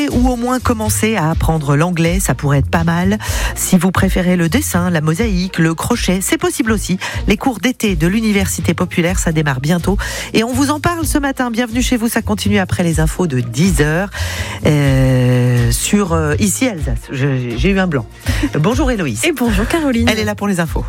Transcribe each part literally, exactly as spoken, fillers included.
Ou au moins commencer à apprendre l'anglais, ça pourrait être pas mal. Si vous préférez le dessin, la mosaïque, le crochet, c'est possible aussi. Les cours d'été de l'Université populaire, ça démarre bientôt. Et on vous en parle ce matin. Bienvenue chez vous, ça continue après les infos de dix heures euh, sur euh, Ici Alsace. Je, j'ai eu un blanc. Bonjour Héloïse. Et bonjour Caroline. Elle est là pour les infos.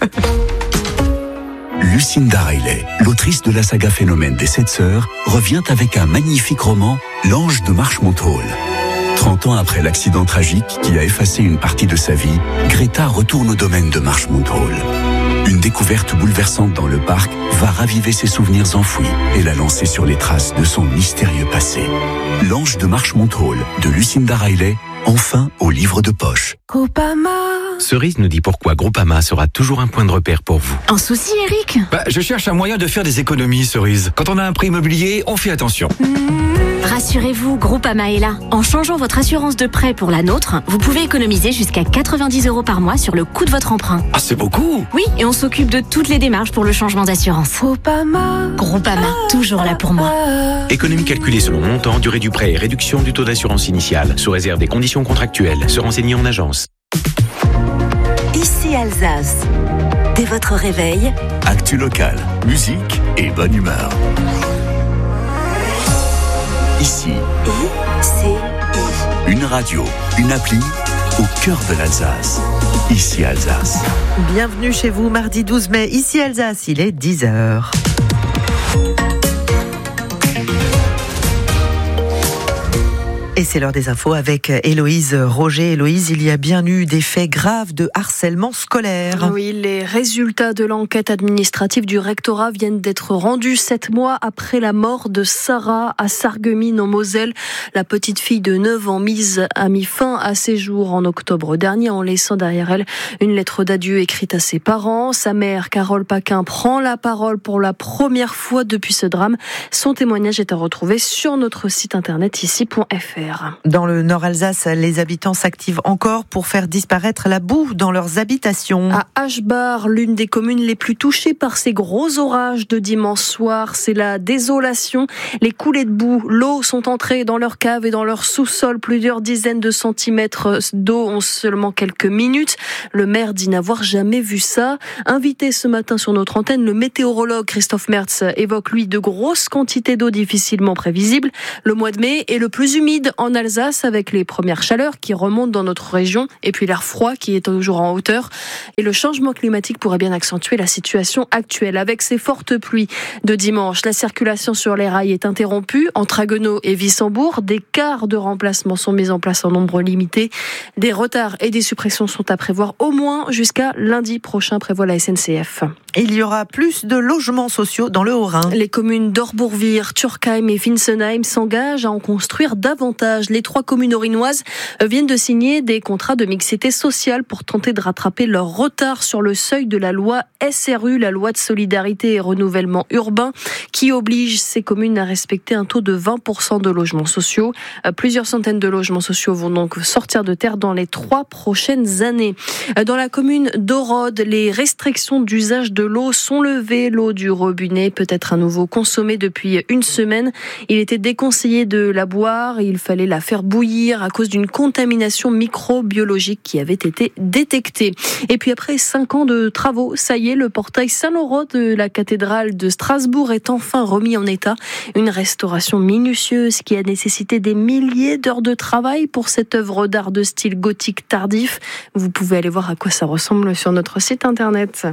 Lucinda Riley, l'autrice de la saga Phénomène des Sept Sœurs, revient avec un magnifique roman, L'Ange de Marchmont Hall. trente ans après l'accident tragique qui a effacé une partie de sa vie, Greta retourne au domaine de Marchmont Hall. Une découverte bouleversante dans le parc va raviver ses souvenirs enfouis et la lancer sur les traces de son mystérieux passé. L'Ange de Marchmont Hall de Lucinda Riley, enfin au livre de poche. Groupama. Cerise nous dit pourquoi Groupama sera toujours un point de repère pour vous. Un souci, Eric ? Bah, je cherche un moyen de faire des économies, Cerise. Quand on a un prêt immobilier, on fait attention. Mmh. Rassurez-vous, Groupama est là. En changeant votre assurance de prêt pour la nôtre, vous pouvez économiser jusqu'à quatre-vingt-dix euros par mois sur le coût de votre emprunt. Ah, c'est beaucoup. Oui, et on s'occupe de toutes les démarches pour le changement d'assurance. Groupama. Groupama, toujours là pour moi. Économie calculée selon montant, durée du prêt et réduction du taux d'assurance initiale, sous réserve des conditions contractuelles. Se renseigner en agence. Ici Alsace. Dès votre réveil, Actu local, musique et bonne humeur. Ici, I C I. une radio, une appli au cœur de l'Alsace. Ici Alsace. Bienvenue chez vous, mardi douze mai. Ici Alsace, il est dix heures. Et c'est l'heure des infos avec Héloïse Roger. Héloïse, il y a bien eu des faits graves de harcèlement scolaire. Oui, les résultats de l'enquête administrative du rectorat viennent d'être rendus sept mois après la mort de Sarah à Sarreguemines en Moselle. La petite fille de neuf ans mise a mis fin à ses jours en octobre dernier en laissant derrière elle une lettre d'adieu écrite à ses parents. Sa mère, Carole Paquin, prend la parole pour la première fois depuis ce drame. Son témoignage est à retrouver sur notre site internet ici point f r. Dans le Nord-Alsace, les habitants s'activent encore pour faire disparaître la boue dans leurs habitations. À Aschbar, l'une des communes les plus touchées par ces gros orages de dimanche soir, c'est la désolation. Les coulées de boue, l'eau sont entrées dans leur cave et dans leur sous-sol. Plusieurs dizaines de centimètres d'eau en seulement quelques minutes. Le maire dit n'avoir jamais vu ça. Invité ce matin sur notre antenne, le météorologue Christophe Mertz évoque lui de grosses quantités d'eau difficilement prévisibles. Le mois de mai est le plus humide en Alsace avec les premières chaleurs qui remontent dans notre région et puis l'air froid qui est toujours en hauteur. Et le changement climatique pourrait bien accentuer la situation actuelle. Avec ces fortes pluies de dimanche, la circulation sur les rails est interrompue entre Haguenau et Wissembourg. Des cars de remplacement sont mis en place en nombre limité. Des retards et des suppressions sont à prévoir au moins jusqu'à lundi prochain, prévoit la S N C F. Il y aura plus de logements sociaux dans le Haut-Rhin. Les communes d'Orbourvire, Turkheim et Winsenheim s'engagent à en construire davantage. Les trois communes orinoises viennent de signer des contrats de mixité sociale pour tenter de rattraper leur retard sur le seuil de la loi S R U, la loi de solidarité et renouvellement urbain, qui oblige ces communes à respecter un taux de vingt pour cent de logements sociaux. Plusieurs centaines de logements sociaux vont donc sortir de terre dans les trois prochaines années. Dans la commune d'Orode, les restrictions d'usage de l'eau sont levées. L'eau du robinet peut être à nouveau consommée depuis une semaine. Il était déconseillé de la boire. Il fallait la faire bouillir à cause d'une contamination microbiologique qui avait été détectée. Et puis après cinq ans de travaux, ça y est, le portail Saint-Laurent de la cathédrale de Strasbourg est enfin remis en état. Une restauration minutieuse qui a nécessité des milliers d'heures de travail pour cette œuvre d'art de style gothique tardif. Vous pouvez aller voir à quoi ça ressemble sur notre site internet.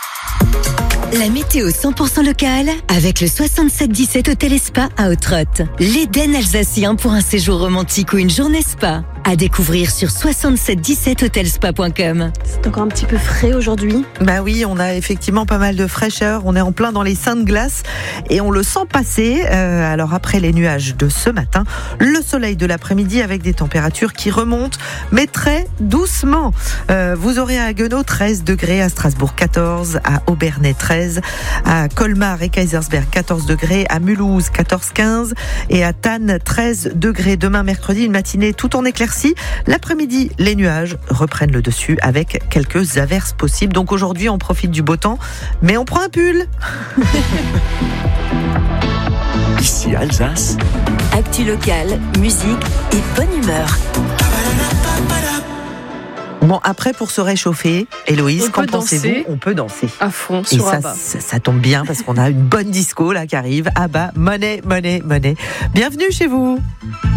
La météo cent pour cent locale avec le soixante-sept dix-sept Hôtel et Spa à Autrotte. L'Éden alsacien pour un séjour romantique ou une journée spa. À découvrir sur soixante-sept dix-sept hotelspa point com. C'est encore un petit peu frais aujourd'hui. Bah oui, on a effectivement pas mal de fraîcheur. On est en plein dans les seins de glace et on le sent passer. Euh, alors après les nuages de ce matin, le soleil de l'après-midi avec des températures qui remontent, mais très doucement. Euh, vous aurez à Haguenau treize degrés, à Strasbourg quatorze, à Obernai treize, à Colmar et Kaisersberg quatorze degrés, à Mulhouse quatorze quinze et à Thann treize degrés. Demain mercredi, une matinée tout en éclaircie. L'après-midi, les nuages reprennent le dessus avec quelques averses possibles. Donc aujourd'hui, on profite du beau temps, mais on prend un pull. Ici Alsace, Actu locale, musique et bonne humeur. Bon, après, pour se réchauffer, Héloïse, On qu'en peut pensez-vous? danser. On peut danser. À fond Et sur ça, Abba. ça, ça tombe bien parce qu'on a une bonne disco là qui arrive. Abba, monnaie, monnaie, monnaie. Bienvenue chez vous.